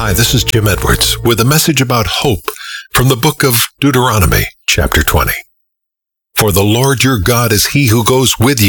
Hi, this is Jim Edwards with a message about hope from the book of Deuteronomy, chapter 20. For the Lord your God is he who goes with you